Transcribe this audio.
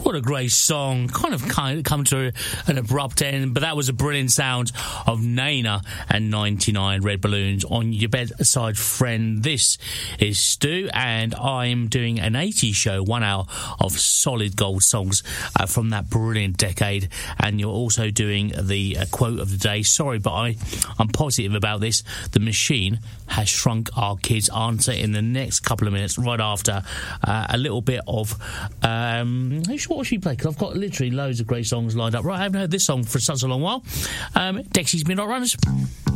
What a great song. Kind of come to an abrupt end, but that was a brilliant sound of Nana and 99 Red Balloons on your bedside friend. This is Stu, and I'm doing an 80s show, 1 hour of solid gold songs from that brilliant decade. And you're also doing the quote of the day. Sorry, but I'm positive about this. The machine has shrunk our kids' answer in the next couple of minutes, right after a little bit of... what should we play? Because I've got literally loads of great songs lined up. Right, I haven't heard this song for such a long while. Dexy's Midnight Runners.